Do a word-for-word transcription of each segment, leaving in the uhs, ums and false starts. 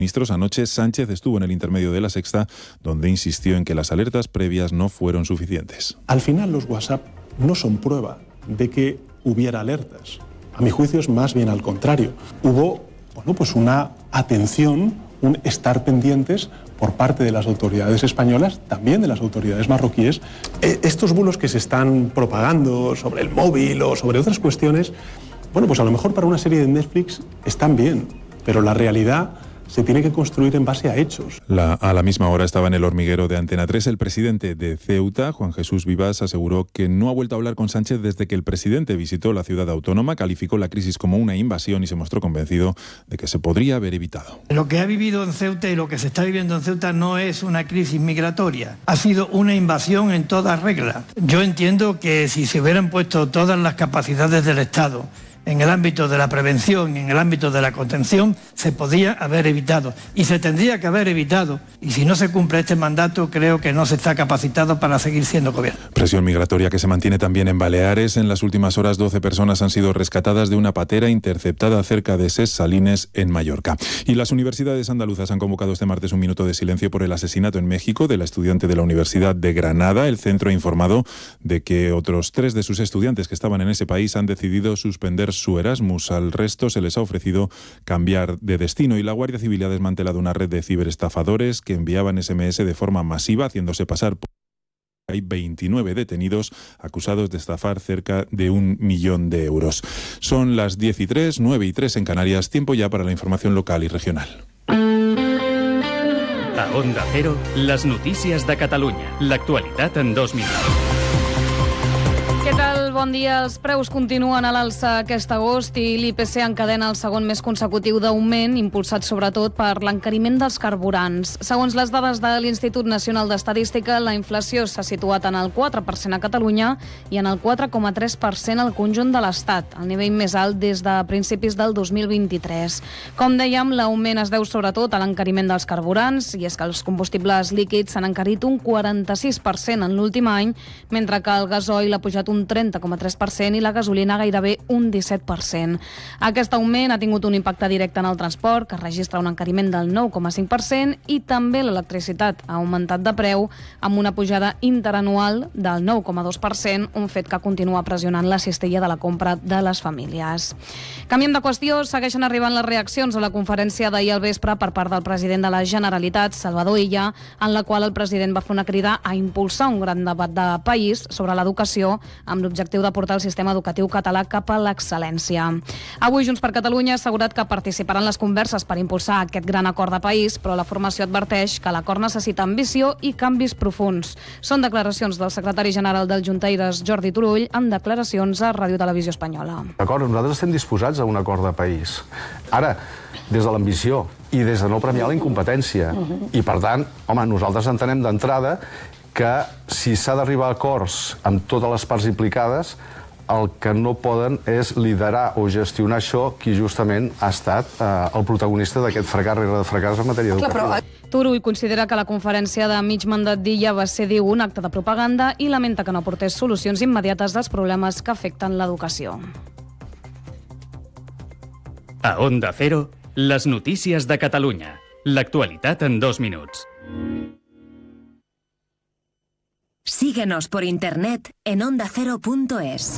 Ministros, anoche Sánchez estuvo en el intermedio de La Sexta, donde insistió en que las alertas previas no fueron suficientes. Al final los WhatsApp no son prueba de que hubiera alertas. A mi juicio es más bien al contrario. Hubo, bueno, pues una atención, un estar pendientes por parte de las autoridades españolas, también de las autoridades marroquíes. Estos bulos que se están propagando sobre el móvil o sobre otras cuestiones, bueno, pues a lo mejor para una serie de Netflix están bien, pero la realidad se tiene que construir en base a hechos. La, a la misma hora estaba en el hormiguero de Antena tres. El presidente de Ceuta, Juan Jesús Vivas, aseguró que no ha vuelto a hablar con Sánchez desde que el presidente visitó la ciudad autónoma, calificó la crisis como una invasión y se mostró convencido de que se podría haber evitado. Lo que ha vivido en Ceuta y lo que se está viviendo en Ceuta no es una crisis migratoria, ha sido una invasión en toda regla. Yo entiendo que si se hubieran puesto todas las capacidades del Estado en el ámbito de la prevención y en el ámbito de la contención, se podía haber evitado y se tendría que haber evitado, y si no se cumple este mandato creo que no se está capacitado para seguir siendo gobierno. Presión migratoria que se mantiene también en Baleares. En las últimas horas doce personas han sido rescatadas de una patera interceptada cerca de Ses Salines, en Mallorca. Y las universidades andaluzas han convocado este martes un minuto de silencio por el asesinato en México de la estudiante de la Universidad de Granada. El centro ha informado de que otros tres de sus estudiantes que estaban en ese país han decidido suspender su Erasmus. Al resto se les ha ofrecido cambiar de destino y la Guardia Civil ha desmantelado una red de ciberestafadores que enviaban ese eme ese de forma masiva, haciéndose pasar por... Hay veintinueve detenidos acusados de estafar cerca de un millón de euros. Son las diez y tres, nueve y tres en Canarias, tiempo ya para la información local y regional. A Onda Cero, las notícies de Catalunya. L'actualitat en dos minuts. Què tal? Bon dia. Els preus continuen a l'alça aquest agost i l'I P C encadena el segon mes consecutiu d'augment, impulsat sobretot per l'encariment dels carburants. Segons les dades de l'Institut Nacional d'Estadística, la inflació s'ha situat en el quatre per cent a Catalunya i en el quatre coma tres per cent al conjunt de l'Estat, el nivell més alt des de principis del dos mil vint-i-tres. Com dèiem, l'augment es deu sobretot a l'encariment dels carburants, i és que els combustibles líquids s'han encarit un quaranta-sis per cent en l'últim any, mentre que el gasoil ha pujat un trenta coma tres per cent i la gasolina gairebé un disset per cent. Aquest augment ha tingut un impacte directe en el transport, que registra un encariment del nou coma cinc per cent, i també l'electricitat ha augmentat de preu amb una pujada interanual del nou coma dos per cent, un fet que continua pressionant la cistella de la compra de les famílies. Canviem de qüestió, segueixen arribant les reaccions a la conferència d'ahir al vespre per part del president de la Generalitat, Salvador Illa, en la qual el president va fer una crida a impulsar un gran debat de país sobre l'educació amb l'objectiu de portar el sistema educatiu català cap a l'excel·lència. Avui Junts per Catalunya ha assegurat que participaran les converses per impulsar aquest gran acord de país, però la formació adverteix que l'acord necessita ambició i canvis profunds. Són declaracions del secretari general del Juntaires, Jordi Turull, en declaracions a Ràdio Televisió Espanyola. D'acord, nosaltres estem disposats a un acord de país. Ara, des de l'ambició i des de no premiar la incompetència. I, per tant, home, nosaltres entenem d'entrada que si s'ha d'arribar a acords amb totes les parts implicades, el que no poden és liderar o gestionar això qui justament ha estat eh, el protagonista d'aquest fracàs rere de fracàs en matèria educativa. Turull considera que la conferència de mig mandat d'Illa va ser, diu, un acte de propaganda i lamenta que no aportés solucions immediates dels problemes que afecten l'educació. A Onda Cero, les notícies de Catalunya. L'actualitat en dos minuts. Síguenos por internet en onda cero punto es.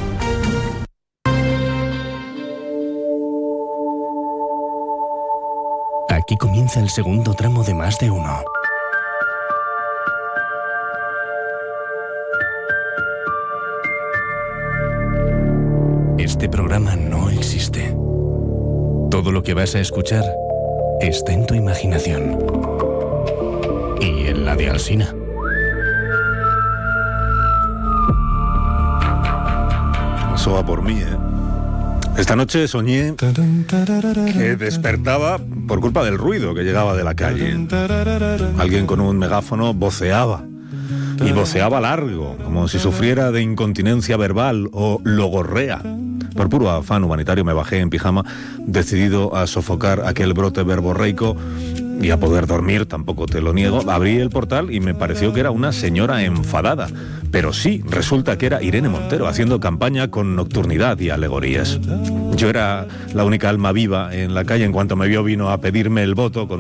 Aquí comienza el segundo tramo de Más de Uno. Este programa no existe. Todo lo que vas a escuchar está en tu imaginación. Y en la de Alsina. Eso va por mí, ¿eh? Esta noche soñé que despertaba por culpa del ruido que llegaba de la calle. Alguien con un megáfono voceaba. Y voceaba largo, como si sufriera de incontinencia verbal o logorrea. Por puro afán humanitario me bajé en pijama, decidido a sofocar aquel brote verborreico y a poder dormir, tampoco te lo niego, abrí el portal y me pareció que era una señora enfadada. Pero sí, resulta que era Irene Montero haciendo campaña con nocturnidad y alegorías. Yo era la única alma viva en la calle. En cuanto me vio, vino a pedirme el voto con